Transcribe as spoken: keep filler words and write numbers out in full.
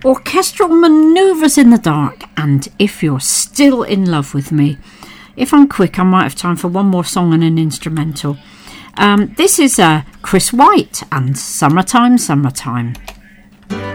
Orchestral Manoeuvres in the Dark, and If You're Still in Love with Me. If I'm quick, I might have time for one more song and an instrumental. Um, this is uh, Chris White and Summertime, Summertime.